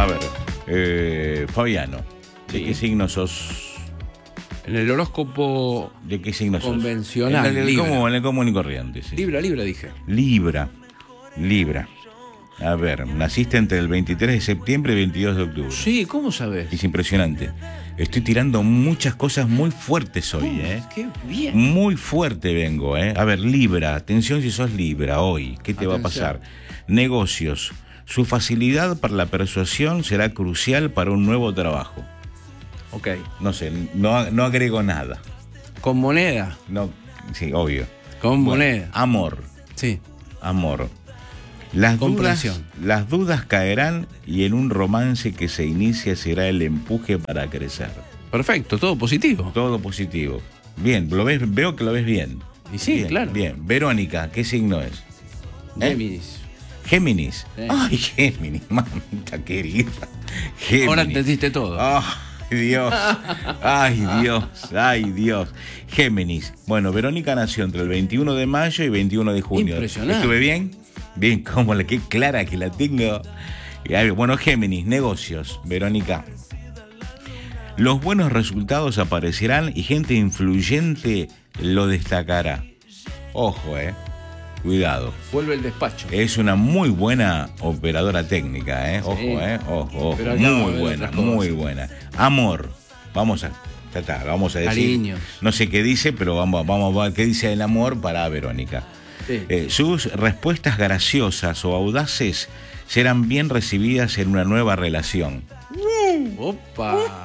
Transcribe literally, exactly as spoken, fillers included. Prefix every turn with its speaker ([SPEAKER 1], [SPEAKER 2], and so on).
[SPEAKER 1] A ver, eh, Fabiano, ¿de
[SPEAKER 2] Sí.
[SPEAKER 1] qué signo sos?
[SPEAKER 2] En el horóscopo
[SPEAKER 1] ¿De qué signo sos?
[SPEAKER 2] convencional,
[SPEAKER 1] En el,
[SPEAKER 2] Libra.
[SPEAKER 1] común, en el común y corriente, sí.
[SPEAKER 2] Libra, Libra, dije.
[SPEAKER 1] Libra. Libra. A ver, naciste entre el veintitrés de septiembre y el veintidós de octubre.
[SPEAKER 2] Sí, ¿cómo sabes?
[SPEAKER 1] Es impresionante. Estoy tirando muchas cosas muy fuertes hoy, ¿eh?
[SPEAKER 2] Qué bien.
[SPEAKER 1] Muy fuerte vengo, ¿eh? A ver, Libra, atención si sos Libra hoy. ¿Qué te va a
[SPEAKER 2] Atención.
[SPEAKER 1] pasar? Negocios. Su facilidad para la persuasión será crucial para un nuevo trabajo.
[SPEAKER 2] Ok.
[SPEAKER 1] No sé, no, no agrego nada.
[SPEAKER 2] Con moneda.
[SPEAKER 1] No, sí, obvio.
[SPEAKER 2] Con
[SPEAKER 1] Bueno,
[SPEAKER 2] moneda.
[SPEAKER 1] amor,
[SPEAKER 2] Sí.
[SPEAKER 1] amor. Las dudas,
[SPEAKER 2] Comprensión.
[SPEAKER 1] las dudas caerán y en un romance que se inicia será el empuje para crecer.
[SPEAKER 2] Perfecto, todo positivo.
[SPEAKER 1] Todo positivo. Bien, lo ves, veo que lo ves bien.
[SPEAKER 2] Y sí,
[SPEAKER 1] Bien,
[SPEAKER 2] claro.
[SPEAKER 1] Bien. Verónica, ¿qué signo es? ¿Eh?
[SPEAKER 2] Géminis.
[SPEAKER 1] Géminis.
[SPEAKER 2] Sí.
[SPEAKER 1] Ay, Géminis, mamita querida. Géminis.
[SPEAKER 2] Ahora entendiste todo.
[SPEAKER 1] Ay, Dios. Ay, Dios. Ay, Dios. Géminis. Bueno, Verónica nació entre el veintiuno de mayo y veintiuno de junio.
[SPEAKER 2] Impresionante.
[SPEAKER 1] ¿Estuve bien? Bien, como la que clara que la tengo. Y, ay, Bueno, Géminis, negocios. Verónica. Los buenos resultados aparecerán y gente influyente lo destacará. Ojo, eh. Cuidado.
[SPEAKER 2] Vuelve el despacho.
[SPEAKER 1] Es una muy buena operadora técnica, ¿eh? Ojo,
[SPEAKER 2] Sí.
[SPEAKER 1] ¿eh? Ojo, ojo.
[SPEAKER 2] Pero acá va a
[SPEAKER 1] Muy
[SPEAKER 2] haber
[SPEAKER 1] buena,
[SPEAKER 2] otras cosas.
[SPEAKER 1] muy buena. Amor. Vamos a, ya está, vamos a decir.
[SPEAKER 2] Cariños.
[SPEAKER 1] No sé qué dice, pero vamos, vamos a ver qué dice el amor para Verónica.
[SPEAKER 2] Sí.
[SPEAKER 1] Eh, sus respuestas graciosas o audaces serán bien recibidas en una nueva relación.
[SPEAKER 2] Opa.